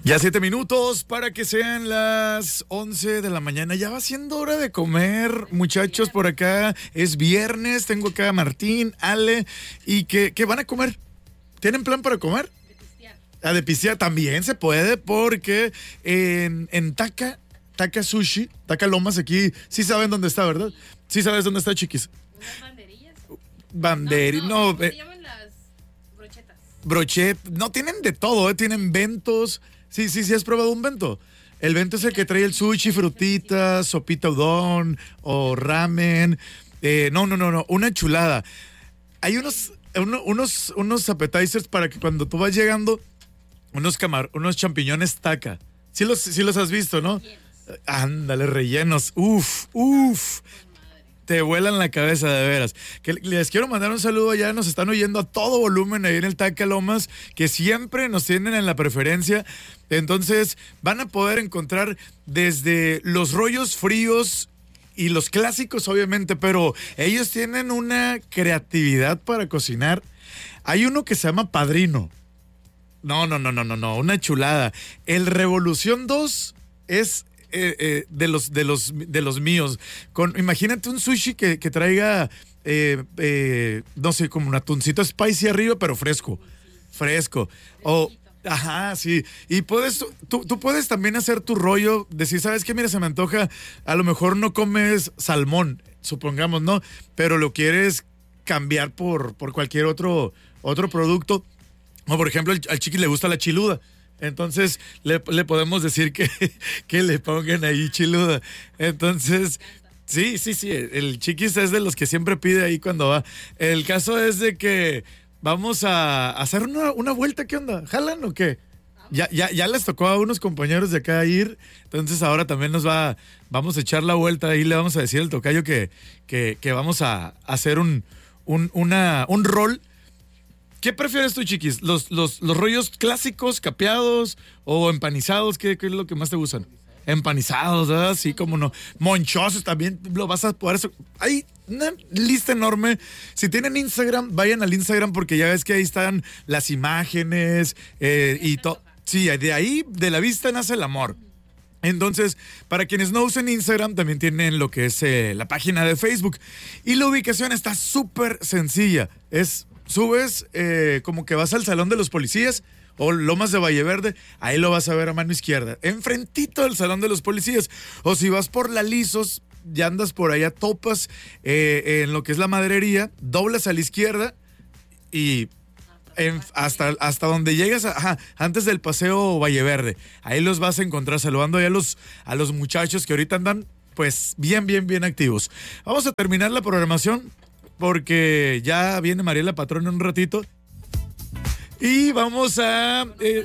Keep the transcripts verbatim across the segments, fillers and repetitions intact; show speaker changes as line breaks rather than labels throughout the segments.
Ya siete minutos para que sean las once de la mañana. Ya va siendo hora de comer, muchachos, por acá. Es viernes, tengo acá a Martín, Ale, y que, ¿qué van a comer? ¿Tienen plan para comer?
De pistear.
Ah, de pistear también se puede, porque en, en Taka, Taka Sushi, Taka Lomas aquí, sí saben dónde está, ¿verdad? Sí sabes dónde está, chiquis.
¿Unas banderillas?
Banderi, no,
¿cómo
eh,
se llaman las brochetas?
brochet, no, tienen de todo, ¿eh? Tienen bentos. Sí, sí, sí, has probado un bento. El bento es el que trae el sushi, frutitas, sopita udon o ramen. Eh, no, no, no, no, una chulada. Hay unos, uno- unos, unos appetizers para que cuando tú vas llegando, unos camar, unos champiñones Taka. Sí los, sí los has visto, ¿no?
Rellenos.
Ándale, rellenos. Uf, uf. Te vuelan la cabeza, de veras. Que les quiero mandar un saludo allá, nos están oyendo a todo volumen ahí en el Taka Lomas, que siempre nos tienen en la preferencia. Entonces van a poder encontrar desde los rollos fríos y los clásicos, obviamente, pero ellos tienen una creatividad para cocinar. Hay uno que se llama Padrino. No, no, no, no, no, no, una chulada. El Revolución dos es eh, eh, de los de los de los míos. Con, imagínate un sushi que, que traiga eh, eh, no sé, como un atuncito spicy arriba, pero fresco. Fresco. O ajá, sí. Y puedes, tú, tú puedes también hacer tu rollo, decir, ¿sabes qué? Mira, se me antoja, a lo mejor no comes salmón, supongamos, ¿no? Pero lo quieres cambiar por, por cualquier otro, otro producto. O por ejemplo, al, al chiqui le gusta la chiluda. Entonces le, le podemos decir que, que le pongan ahí chiluda. Entonces, sí, sí, sí. El chiquis es de los que siempre pide ahí cuando va. El caso es de que vamos a hacer una, una vuelta. ¿Qué onda? ¿Jalan o qué? Ya, ya, ya les tocó a unos compañeros de acá ir. Entonces ahora también nos va, vamos a echar la vuelta. Ahí le vamos a decir al tocayo que, que, que vamos a hacer un, un, una, un rol. ¿Qué prefieres tú, chiquis? ¿Los, los, los rollos clásicos, capeados o empanizados? ¿Qué, qué es lo que más te gustan? Empanizados, ¿verdad? Sí, como no. Monchosos también lo vas a poder... Hay una lista enorme. Si tienen Instagram, vayan al Instagram porque ya ves que ahí están las imágenes eh, y todo. Sí, de ahí, de la vista nace el amor. Entonces, para quienes no usen Instagram, también tienen lo que es eh, la página de Facebook. Y la ubicación está súper sencilla. Es... Subes eh, como que vas al Salón de los Policías o Lomas de Valle Verde, ahí lo vas a ver a mano izquierda, enfrentito del Salón de los Policías. O si vas por la Lizos, ya andas por allá, topas eh, en lo que es la maderería, doblas a la izquierda y en, hasta, hasta donde llegas, a, ajá, antes del Paseo Valle Verde, ahí los vas a encontrar saludando ya a los, a los muchachos que ahorita andan pues bien, bien, bien activos. Vamos a terminar la programación porque ya viene Mariela Patrón en un ratito. Y vamos a... Eh,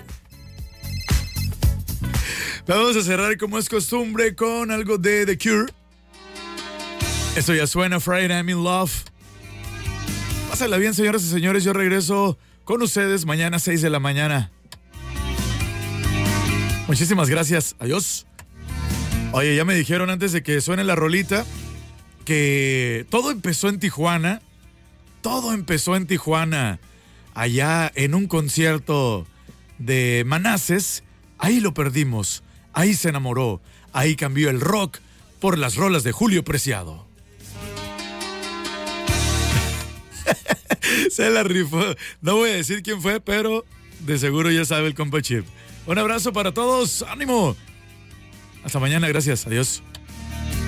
vamos a cerrar como es costumbre con algo de The Cure. Esto ya suena, Friday I'm in Love. Pásala bien, señoras y señores. Yo regreso con ustedes mañana a seis de la mañana. Muchísimas gracias. Adiós. Oye, ya me dijeron antes de que suene la rolita que todo empezó en Tijuana, todo empezó en Tijuana, allá en un concierto de Manaces, ahí lo perdimos, ahí se enamoró, ahí cambió el rock por las rolas de Julio Preciado. Se la rifó, no voy a decir quién fue, pero de seguro ya sabe el compa Chip. Un abrazo para todos, ánimo, hasta mañana, gracias, adiós.